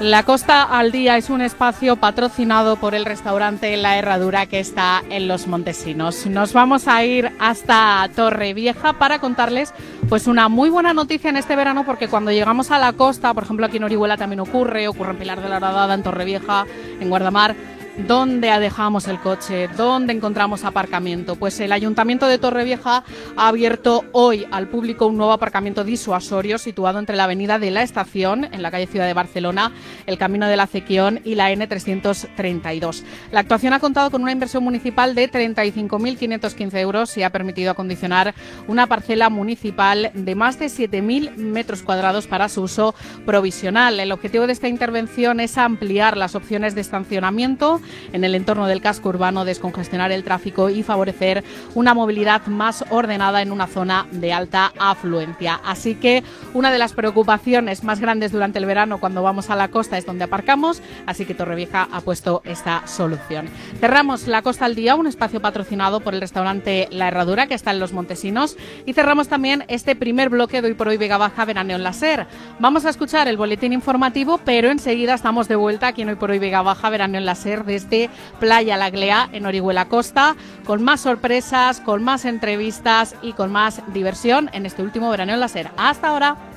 La Costa al Día es un espacio patrocinado por el restaurante La Herradura, que está en Los Montesinos. Nos vamos a ir hasta Torrevieja para contarles pues una muy buena noticia en este verano, porque cuando llegamos a la costa, por ejemplo aquí en Orihuela también ocurre en Pilar de la Horadada, en Torrevieja, en Guardamar, ¿dónde dejamos el coche? ¿Dónde encontramos aparcamiento? Pues el Ayuntamiento de Torrevieja ha abierto hoy al público un nuevo aparcamiento disuasorio situado entre la avenida de la Estación, en la calle Ciudad de Barcelona, el Camino de la Cequión y la N332. La actuación ha contado con una inversión municipal de 35.515 euros y ha permitido acondicionar una parcela municipal de más de 7.000 metros cuadrados para su uso provisional. El objetivo de esta intervención es ampliar las opciones de estacionamiento en el entorno del casco urbano, descongestionar el tráfico y favorecer una movilidad más ordenada en una zona de alta afluencia. Así que una de las preocupaciones más grandes durante el verano cuando vamos a la costa es donde aparcamos, así que Torrevieja ha puesto esta solución. Cerramos La Costa al Día, un espacio patrocinado por el restaurante La Herradura, que está en Los Montesinos, y cerramos también este primer bloque de Hoy por Hoy Vega Baja Veraneo en la SER. Vamos a escuchar el boletín informativo, pero enseguida estamos de vuelta aquí en Hoy por Hoy Vega Baja Veraneo en la SER desde Playa La Glea, en Orihuela Costa, con más sorpresas, con más entrevistas y con más diversión en este último Veraneo en la SER. ¡Hasta ahora!